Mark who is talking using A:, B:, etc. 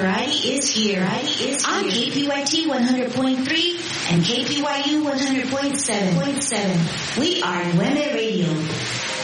A: variety is here. On KPYT 100.3 and KPYU 100.7. We are Nueve Radio.